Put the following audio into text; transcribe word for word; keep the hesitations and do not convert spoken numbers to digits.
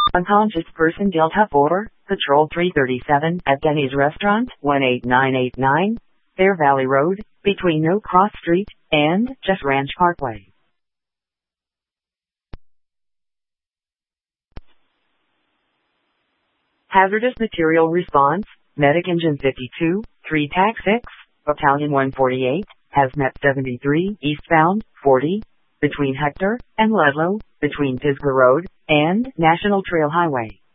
Unconscious person Delta four, Patrol three thirty-seven at Denny's Restaurant, one eight nine eight nine, Fair Valley Road, between No Cross Street and Just Ranch Parkway. Hazardous material response, Medic Engine fifty-two, three Tac six, Battalion one forty-eight, Hazmat seventy-three, eastbound, forty, between Hector and Ludlow, between Pisgah Road and National Trail Highway.